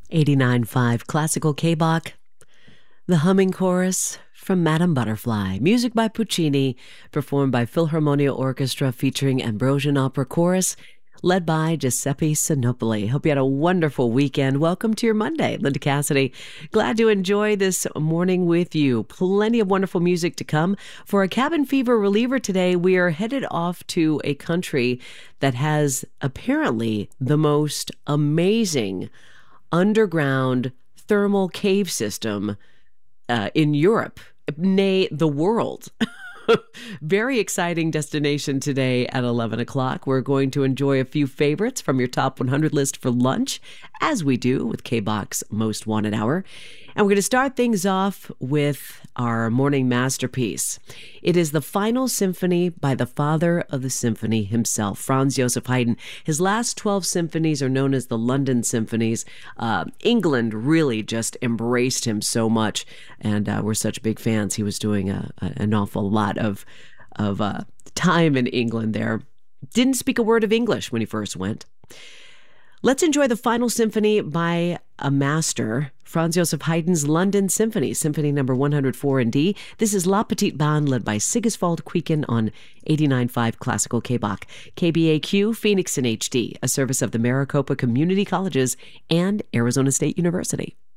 89.5 Classical K-Bach, the humming chorus from Madame Butterfly, music by Puccini, performed by Philharmonia Orchestra featuring Ambrosian Opera Chorus, led by Giuseppe Sinopoli. Hope you had a wonderful weekend. Welcome to your Monday. Linda Cassidy, glad to enjoy this morning with you. Plenty of wonderful music to come. For a cabin fever reliever today, we are headed off to a country that has apparently the most amazing underground thermal cave system in Europe, nay, the world. Very exciting destination today at 11 o'clock. We're going to enjoy a few favorites from your top 100 list for lunch, as we do with K-Bach's Most Wanted Hour. And we're going to start things off with our morning masterpiece. It is the final symphony by the father of the symphony himself, Franz Joseph Haydn. His last 12 symphonies are known as the London Symphonies. England really just embraced him so much, and we're such big fans. He was doing an awful lot of time in England there. Didn't speak a word of English when he first went. Let's enjoy the final symphony by a master, Franz Joseph Haydn's London Symphony, Symphony number 104 in D. This is La Petite Bande, led by Sigiswald Kwieken on 89.5 Classical K-Bach. KBAQ, Phoenix in HD, a service of the Maricopa Community Colleges and Arizona State University.